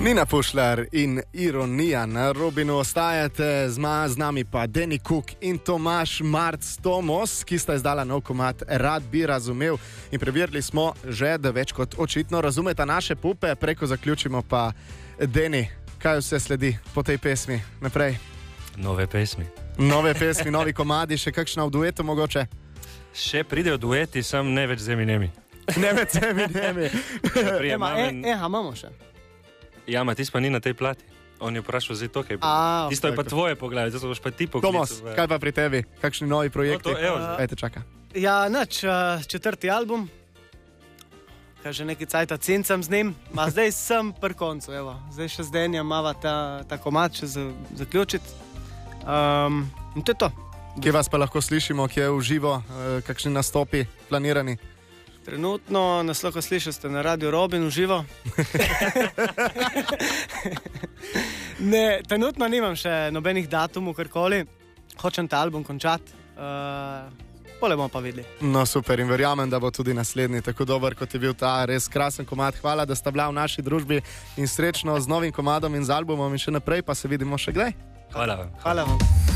Nina Pušlar in Ironija na Robinu ostajate, z nami pa Deni Cook in Tomaž Marc Tomos, ki sta izdala nov komad Rad bi razumel in preverili smo že, da več kot očitno razumeta naše pupe. Preko zaključimo pa, Deni, kaj vse sledi po tej pesmi naprej? Nove pesmi, novi komadi, še kakšna v duetu mogoče? Še pridejo dueti, sam ne več z Eminemi. Ne več z Eminemi. Imamo še. Ja, Matis pa ni na tej plati. On je vprašal zdaj to, kaj bo. Tisto je pa tvoje poglavje, to boš pa ti poklical. Tomos, kaj pa pri tebi? Kakšni novi projekti? Ejte, čaka. Ja, nič, 4. album. Kaj že neki cajta cincam z njim. Zdaj sem pri koncu, evo. Zdaj še z Denjem mava ta komad še zaključiti. In to je to. Kje vas pa lahko slišimo, kje je v živo, kakšni nastopi planirani? Trenutno nas lahko slišite na Radio Robin v živo. Ne, trenutno nimam še nobenih datumov, karkoli. Hočem ta album končati. Pole bomo pa videli. No super, in verjamem, da bo tudi naslednji tako dober, kot je bil ta res krasen komad. Hvala, da sta bila v naši družbi in srečno z novim komadom in z albumom in še naprej, pa se vidimo še kdaj. Hvala vam. Hvala vam.